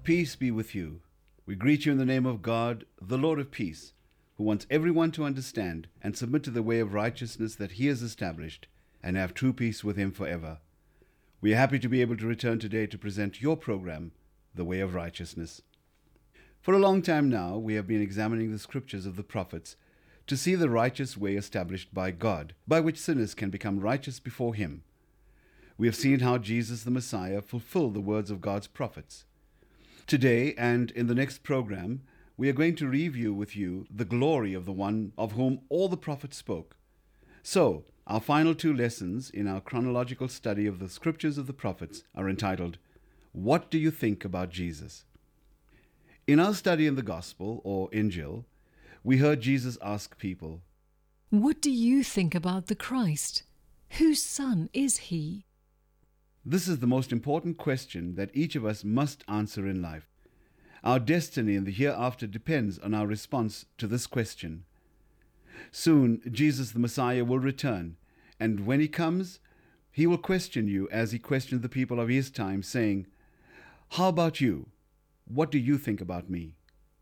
Peace be with you. We greet you in the name of God, the Lord of peace, who wants everyone to understand and submit to the way of righteousness that he has established and have true peace with him forever. We are happy to be able to return today to present your program, The Way of Righteousness. For a long time now, we have been examining the scriptures of the prophets to see the righteous way established by God, by which sinners can become righteous before him. We have seen how Jesus the Messiah fulfilled the words of God's prophets. Today and in the next program, we are going to review with you the glory of the one of whom all the prophets spoke. So, our final two lessons in our chronological study of the scriptures of the prophets are entitled, What Do You Think About Jesus? In our study in the Gospel, or Injil, we heard Jesus ask people, What do you think about the Christ? Whose son is he? This is the most important question that each of us must answer in life. Our destiny in the hereafter depends on our response to this question. Soon, Jesus the Messiah will return, and when he comes, he will question you as he questioned the people of his time, saying, How about you? What do you think about me?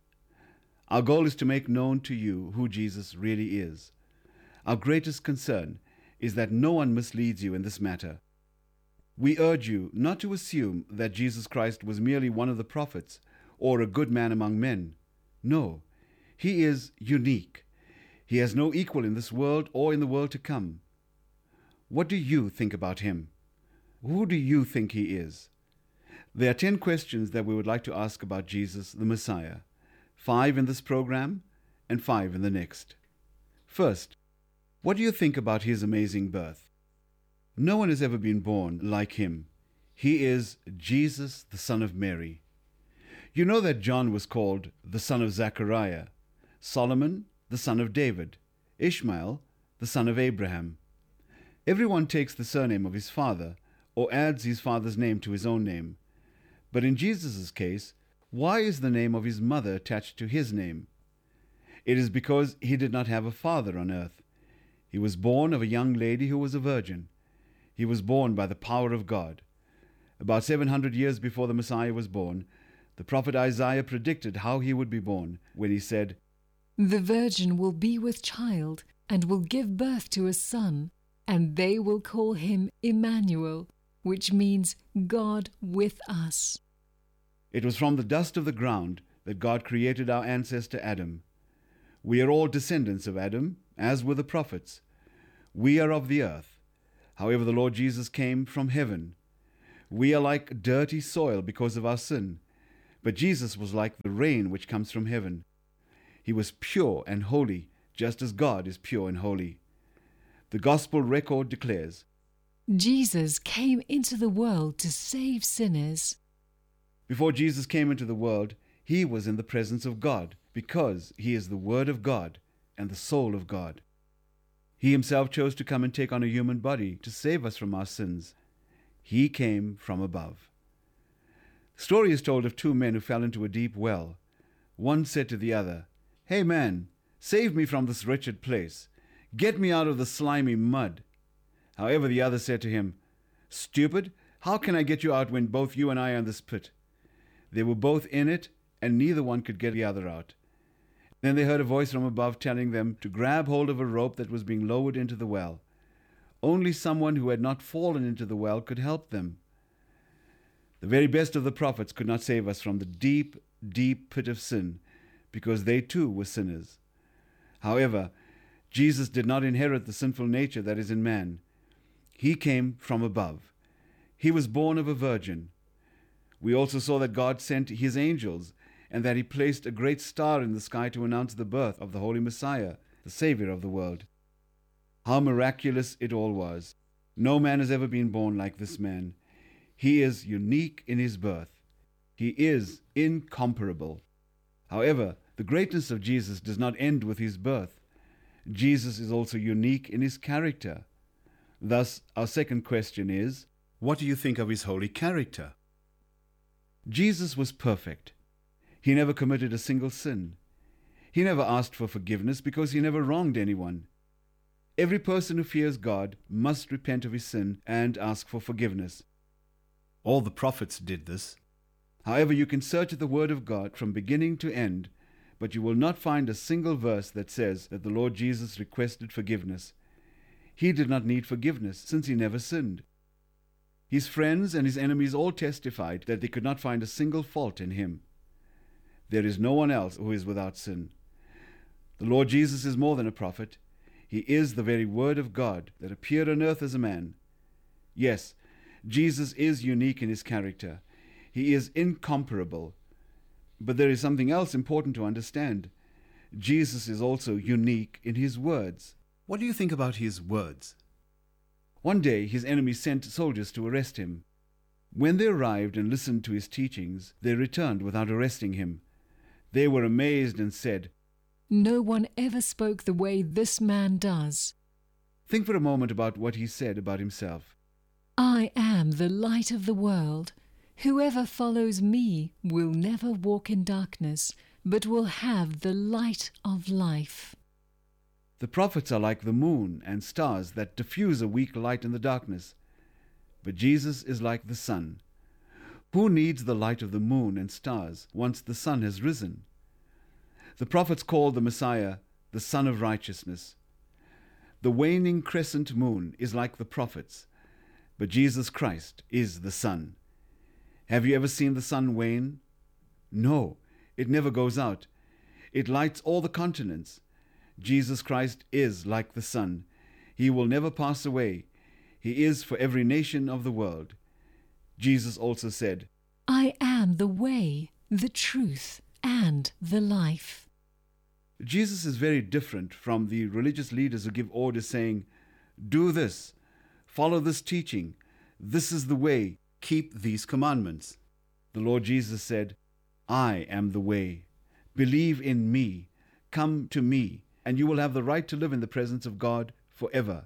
Our goal is to make known to you who Jesus really is. Our greatest concern is that no one misleads you in this matter. We urge you not to assume that Jesus Christ was merely one of the prophets or a good man among men. No, he is unique. He has no equal in this world or in the world to come. What do you think about him? Who do you think he is? There are 10 questions that we would like to ask about Jesus, the Messiah. 5 in this program and 5 in the next. First, what do you think about his amazing birth? No one has ever been born like him. He is Jesus, the son of Mary. You know that John was called the son of Zechariah, Solomon, the son of David, Ishmael, the son of Abraham. Everyone takes the surname of his father or adds his father's name to his own name. But in Jesus' case, why is the name of his mother attached to his name? It is because he did not have a father on earth. He was born of a young lady who was a virgin. He was born by the power of God. About 700 years before the Messiah was born, the prophet Isaiah predicted how he would be born when he said, The virgin will be with child and will give birth to a son, and they will call him Emmanuel, which means God with us. It was from the dust of the ground that God created our ancestor Adam. We are all descendants of Adam, as were the prophets. We are of the earth. However, the Lord Jesus came from heaven. We are like dirty soil because of our sin, but Jesus was like the rain which comes from heaven. He was pure and holy, just as God is pure and holy. The Gospel record declares, Jesus came into the world to save sinners. Before Jesus came into the world, he was in the presence of God, because he is the Word of God and the soul of God. He himself chose to come and take on a human body to save us from our sins. He came from above. The story is told of 2 men who fell into a deep well. One said to the other, Hey man, save me from this wretched place. Get me out of the slimy mud. However, the other said to him, Stupid, how can I get you out when both you and I are in this pit? They were both in it, and neither one could get the other out. Then they heard a voice from above telling them to grab hold of a rope that was being lowered into the well. Only someone who had not fallen into the well could help them. The very best of the prophets could not save us from the deep, deep pit of sin, because they too were sinners. However, Jesus did not inherit the sinful nature that is in man. He came from above. He was born of a virgin. We also saw that God sent his angels, and that he placed a great star in the sky to announce the birth of the Holy Messiah, the Savior of the world. How miraculous it all was. No man has ever been born like this man. He is unique in his birth. He is incomparable. However, the greatness of Jesus does not end with his birth. Jesus is also unique in his character. Thus, our second question is, what do you think of his holy character? Jesus was perfect. He never committed a single sin. He never asked for forgiveness because he never wronged anyone. Every person who fears God must repent of his sin and ask for forgiveness. All the prophets did this. However, you can search the Word of God from beginning to end, but you will not find a single verse that says that the Lord Jesus requested forgiveness. He did not need forgiveness since he never sinned. His friends and his enemies all testified that they could not find a single fault in him. There is no one else who is without sin. The Lord Jesus is more than a prophet. He is the very Word of God that appeared on earth as a man. Yes, Jesus is unique in his character. He is incomparable. But there is something else important to understand. Jesus is also unique in his words. What do you think about his words? One day his enemies sent soldiers to arrest him. When they arrived and listened to his teachings, they returned without arresting him. They were amazed and said, "No one ever spoke the way this man does." Think for a moment about what he said about himself. "I am the light of the world. Whoever follows me will never walk in darkness, but will have the light of life." The prophets are like the moon and stars that diffuse a weak light in the darkness. But Jesus is like the sun. Who needs the light of the moon and stars once the sun has risen? The prophets called the Messiah the Son of Righteousness. The waning crescent moon is like the prophets, but Jesus Christ is the sun. Have you ever seen the sun wane? No, it never goes out. It lights all the continents. Jesus Christ is like the sun. He will never pass away. He is for every nation of the world. Jesus also said, "I am the way, the truth, and the life." Jesus is very different from the religious leaders who give orders saying, "Do this, follow this teaching, this is the way, keep these commandments." The Lord Jesus said, "I am the way. Believe in me. Come to me, and you will have the right to live in the presence of God forever."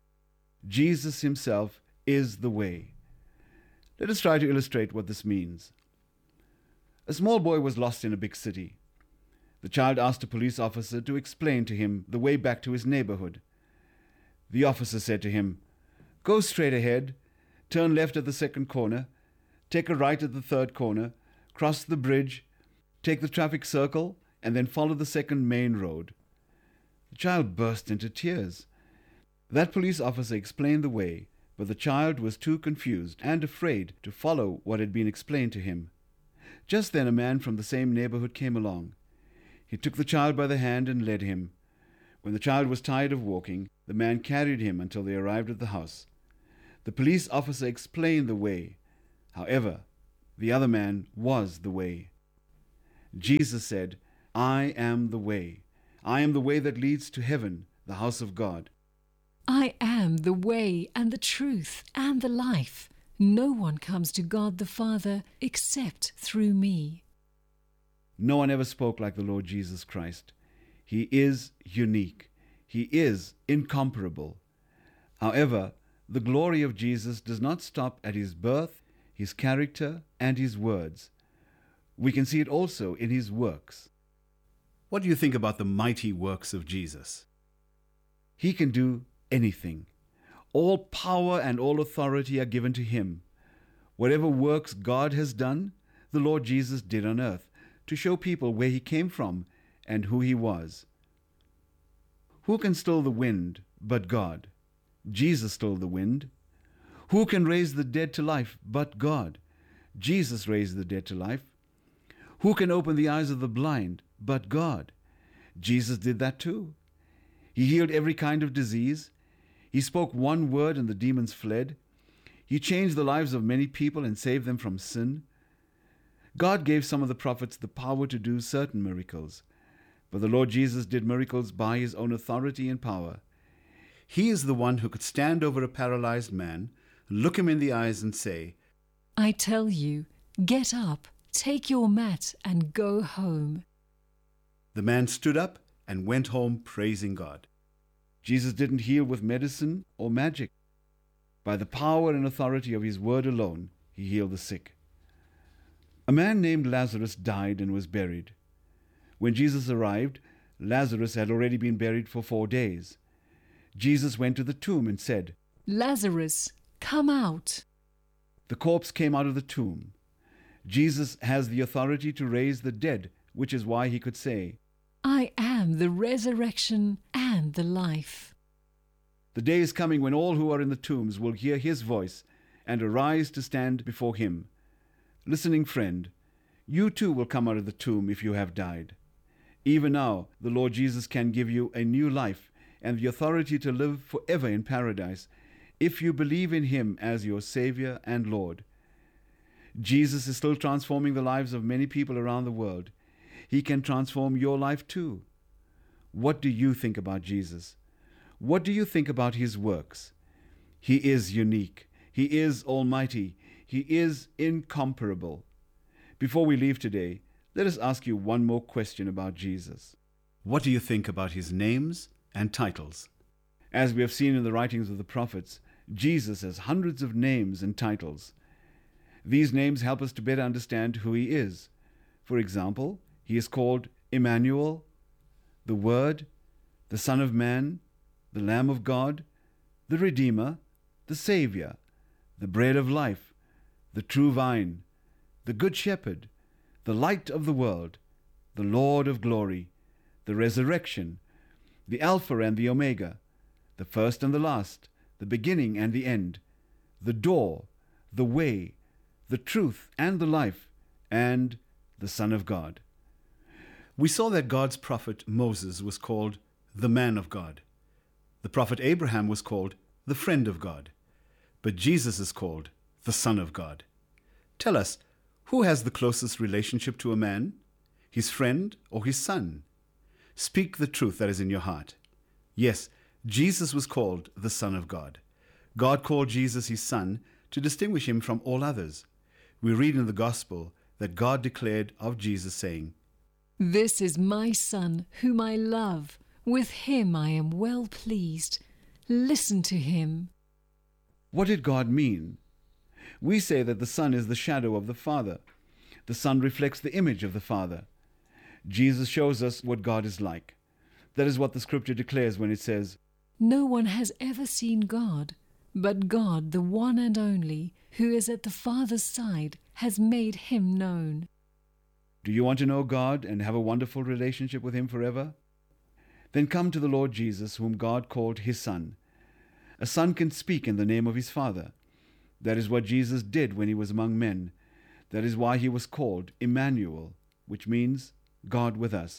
Jesus himself is the way. Let us try to illustrate what this means. A small boy was lost in a big city. The child asked a police officer to explain to him the way back to his neighborhood. The officer said to him, "Go straight ahead, turn left at the second corner, take a right at the third corner, cross the bridge, take the traffic circle, and then follow the second main road." The child burst into tears. That police officer explained the way, but the child was too confused and afraid to follow what had been explained to him. Just then a man from the same neighborhood came along. He took the child by the hand and led him. When the child was tired of walking, the man carried him until they arrived at the house. The police officer explained the way. However, the other man was the way. Jesus said, "I am the way. I am the way that leads to heaven, the house of God." "I am the way and the truth and the life. No one comes to God the Father except through me." No one ever spoke like the Lord Jesus Christ. He is unique. He is incomparable. However, the glory of Jesus does not stop at his birth, his character, and his words. We can see it also in his works. What do you think about the mighty works of Jesus? He can do anything. All power and all authority are given to him. Whatever works God has done, the Lord Jesus did on earth, to show people where he came from and who he was. Who can still the wind but God? Jesus stilled the wind. Who can raise the dead to life but God? Jesus raised the dead to life. Who can open the eyes of the blind but God? Jesus did that too. He healed every kind of disease. He spoke one word and the demons fled. He changed the lives of many people and saved them from sin. God gave some of the prophets the power to do certain miracles, but the Lord Jesus did miracles by his own authority and power. He is the one who could stand over a paralyzed man, look him in the eyes and say, "I tell you, get up, take your mat and go home." The man stood up and went home praising God. Jesus didn't heal with medicine or magic. By the power and authority of his word alone, he healed the sick. A man named Lazarus died and was buried. When Jesus arrived, Lazarus had already been buried for 4 days. Jesus went to the tomb and said, "Lazarus, come out." The corpse came out of the tomb. Jesus has the authority to raise the dead, which is why he could say, I am the resurrection and the life. "The day is coming when all who are in the tombs will hear his voice and arise to stand before him." Listening friend, you too will come out of the tomb if you have died. Even now, the Lord Jesus can give you a new life and the authority to live forever in paradise if you believe in him as your Savior and Lord. Jesus is still transforming the lives of many people around the world. He can transform your life too. What do you think about Jesus? What do you think about his works? He is unique. He is almighty. He is incomparable. Before we leave today, let us ask you one more question about Jesus. What do you think about his names and titles? As we have seen in the writings of the prophets, Jesus has hundreds of names and titles. These names help us to better understand who he is. For example, he is called Emmanuel, the Word, the Son of Man, the Lamb of God, the Redeemer, the Savior, the Bread of Life, the True Vine, the Good Shepherd, the Light of the World, the Lord of Glory, the Resurrection, the Alpha and the Omega, the First and the Last, the Beginning and the End, the Door, the Way, the Truth and the Life, and the Son of God. We saw that God's prophet Moses was called the Man of God. The prophet Abraham was called the Friend of God. But Jesus is called the Son of God. Tell us, who has the closest relationship to a man? His friend or his son? Speak the truth that is in your heart. Yes, Jesus was called the Son of God. God called Jesus his Son to distinguish him from all others. We read in the Gospel that God declared of Jesus, saying, This is my Son, whom I love. With him I am well pleased. Listen to him. What did God mean? We say that the Son is the shadow of the Father. The Son reflects the image of the Father. Jesus shows us what God is like. That is what the Scripture declares when it says, No one has ever seen God, but God, the one and only, who is at the Father's side, has made him known. Do you want to know God and have a wonderful relationship with him forever? Then come to the Lord Jesus, whom God called his Son. A son can speak in the name of his Father. That is what Jesus did when he was among men. That is why he was called Emmanuel, which means God with us.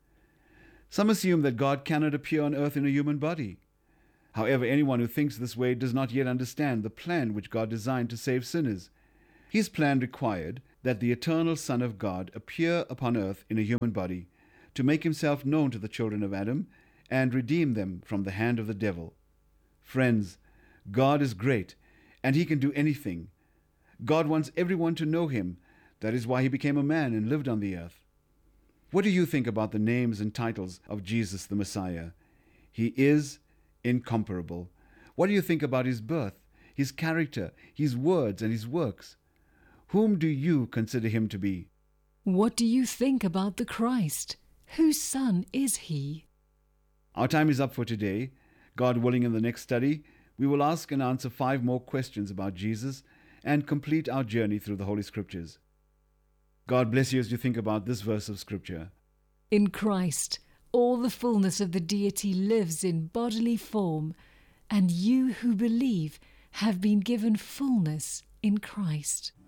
Some assume that God cannot appear on earth in a human body. However, anyone who thinks this way does not yet understand the plan which God designed to save sinners. His plan required that the eternal Son of God appear upon earth in a human body to make himself known to the children of Adam and redeem them from the hand of the devil. Friends, God is great, and he can do anything. God wants everyone to know him. That is why he became a man and lived on the earth. What do you think about the names and titles of Jesus the Messiah? He is incomparable. What do you think about his birth, his character, his words, and his works? Whom do you consider him to be? What do you think about the Christ? Whose son is he? Our time is up for today. God willing, in the next study, we will ask and answer 5 more questions about Jesus and complete our journey through the Holy Scriptures. God bless you as you think about this verse of Scripture. In Christ, all the fullness of the deity lives in bodily form, and you who believe have been given fullness in Christ.